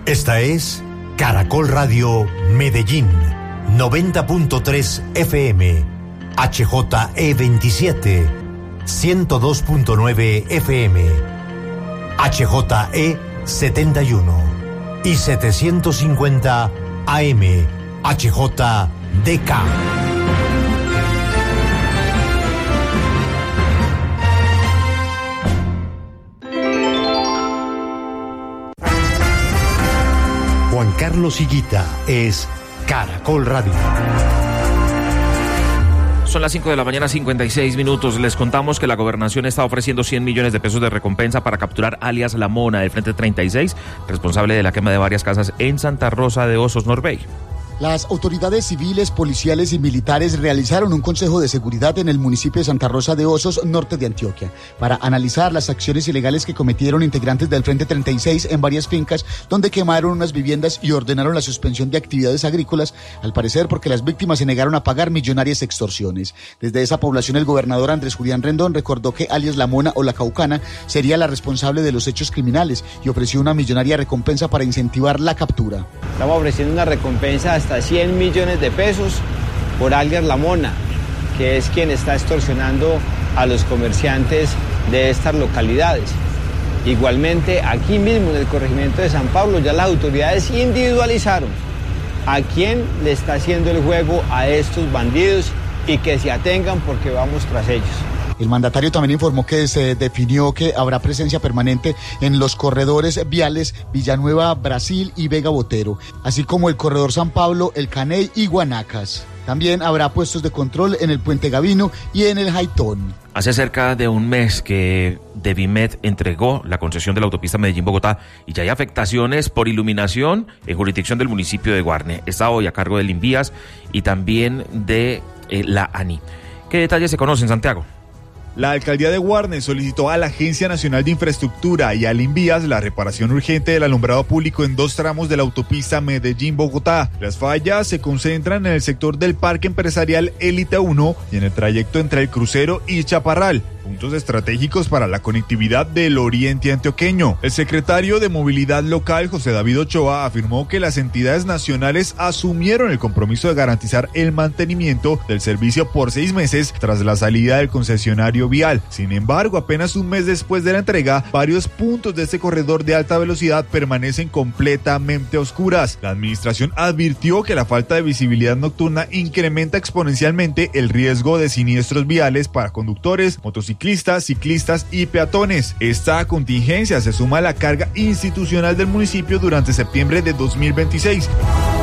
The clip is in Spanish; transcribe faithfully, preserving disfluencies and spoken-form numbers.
Esta es Caracol Radio Medellín, noventa punto tres F M, H J E veintisiete, ciento dos punto nueve F M, H J E setenta y uno y setecientos cincuenta A M, H J D K. Juan Carlos Higuita es Caracol Radio. Son las cinco de la mañana, cincuenta y seis minutos. Les contamos que la gobernación está ofreciendo cien millones de pesos de recompensa para capturar alias La Mona del Frente treinta y seis, responsable de la quema de varias casas en Santa Rosa de Osos, Norbey. Las autoridades civiles, policiales y militares realizaron un consejo de seguridad en el municipio de Santa Rosa de Osos, norte de Antioquia, para analizar las acciones ilegales que cometieron integrantes del Frente treinta y seis en varias fincas donde quemaron unas viviendas y ordenaron la suspensión de actividades agrícolas, al parecer porque las víctimas se negaron a pagar millonarias extorsiones. Desde esa población el gobernador Andrés Julián Rendón recordó que alias La Mona o La Caucana sería la responsable de los hechos criminales y ofreció una millonaria recompensa para incentivar la captura. Estamos ofreciendo una recompensa hasta cien millones de pesos por alias La Mona, que es quien está extorsionando a los comerciantes de estas localidades. Igualmente, aquí mismo en el corregimiento de San Pablo, ya las autoridades individualizaron a quién le está haciendo el juego a estos bandidos y que se atengan porque vamos tras ellos. El mandatario también informó que se definió que habrá presencia permanente en los corredores viales Villanueva, Brasil y Vega Botero, así como el corredor San Pablo, El Caney y Guanacas. También habrá puestos de control en el Puente Gavino y en el Jaitón. Hace cerca de un mes que Devimed entregó la concesión de la autopista Medellín-Bogotá y ya hay afectaciones por iluminación en jurisdicción del municipio de Guarne. Está hoy a cargo del Invías y también de eh, la ANI. ¿Qué detalles se conocen, Santiago? La alcaldía de Guarne solicitó a la Agencia Nacional de Infraestructura y al Invías la reparación urgente del alumbrado público en dos tramos de la autopista Medellín-Bogotá. Las fallas se concentran en el sector del Parque Empresarial Élite uno y en el trayecto entre el Crucero y Chaparral, puntos estratégicos para la conectividad del oriente antioqueño. El secretario de Movilidad Local, José David Ochoa, afirmó que las entidades nacionales asumieron el compromiso de garantizar el mantenimiento del servicio por seis meses tras la salida del concesionario vial. Sin embargo, apenas un mes después de la entrega, varios puntos de este corredor de alta velocidad permanecen completamente oscuras. La administración advirtió que la falta de visibilidad nocturna incrementa exponencialmente el riesgo de siniestros viales para conductores, motociclistas, ciclistas y peatones. Esta contingencia se suma a la carga institucional del municipio durante septiembre de dos mil veintiséis.